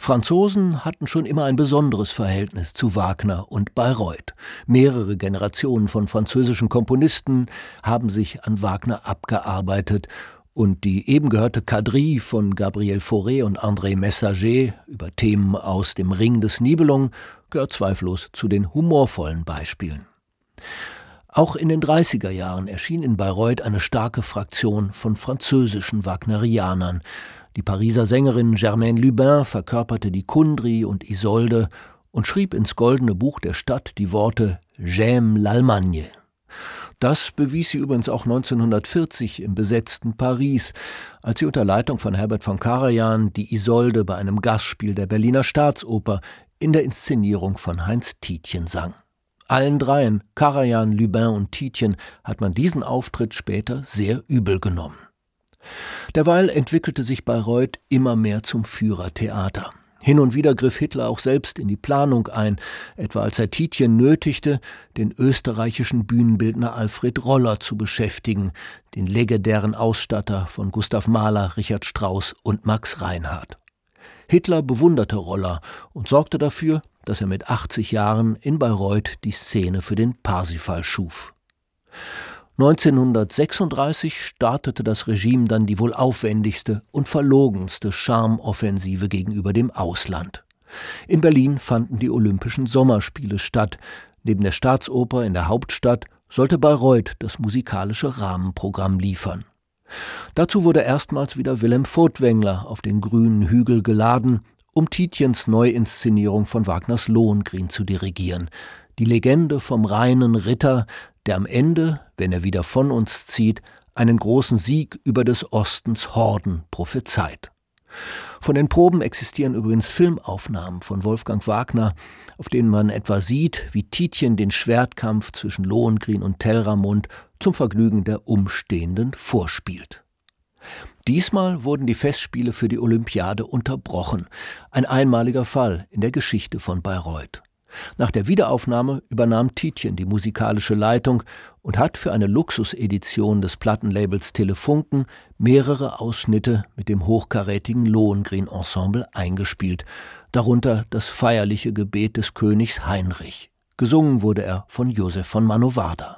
Franzosen hatten schon immer ein besonderes Verhältnis zu Wagner und Bayreuth. Mehrere Generationen von französischen Komponisten haben sich an Wagner abgearbeitet und die eben gehörte Quadrille von Gabriel Fauré und André Messager über Themen aus dem Ring des Nibelungen gehört zweifellos zu den humorvollen Beispielen. Auch in den 30er Jahren erschien in Bayreuth eine starke Fraktion von französischen Wagnerianern. Die Pariser Sängerin Germaine Lubin verkörperte die Kundry und Isolde und schrieb ins Goldene Buch der Stadt die Worte »J'aime l'Allemagne«. Das bewies sie übrigens auch 1940 im besetzten Paris, als sie unter Leitung von Herbert von Karajan die Isolde bei einem Gastspiel der Berliner Staatsoper in der Inszenierung von Heinz Tietjen sang. Allen dreien, Karajan, Lubin und Tietjen, hat man diesen Auftritt später sehr übel genommen. Derweil entwickelte sich Bayreuth immer mehr zum Führertheater. Hin und wieder griff Hitler auch selbst in die Planung ein, etwa als er Tietjen nötigte, den österreichischen Bühnenbildner Alfred Roller zu beschäftigen, den legendären Ausstatter von Gustav Mahler, Richard Strauss und Max Reinhardt. Hitler bewunderte Roller und sorgte dafür, dass er mit 80 Jahren in Bayreuth die Szene für den Parsifal schuf. 1936 startete das Regime dann die wohl aufwendigste und verlogenste Charmeoffensive gegenüber dem Ausland. In Berlin fanden die Olympischen Sommerspiele statt. Neben der Staatsoper in der Hauptstadt sollte Bayreuth das musikalische Rahmenprogramm liefern. Dazu wurde erstmals wieder Wilhelm Furtwängler auf den grünen Hügel geladen, um Tietjens Neuinszenierung von Wagners Lohengrin zu dirigieren. Die Legende vom reinen Ritter, der am Ende, wenn er wieder von uns zieht, einen großen Sieg über des Ostens Horden prophezeit. Von den Proben existieren übrigens Filmaufnahmen von Wolfgang Wagner, auf denen man etwa sieht, wie Tietjen den Schwertkampf zwischen Lohengrin und Telramund zum Vergnügen der Umstehenden vorspielt. Diesmal wurden die Festspiele für die Olympiade unterbrochen, ein einmaliger Fall in der Geschichte von Bayreuth. Nach der Wiederaufnahme übernahm Tietjen die musikalische Leitung und hat für eine Luxusedition des Plattenlabels Telefunken mehrere Ausschnitte mit dem hochkarätigen Lohengrin-Ensemble eingespielt, darunter das feierliche Gebet des Königs Heinrich. Gesungen wurde er von Josef von Mannovada.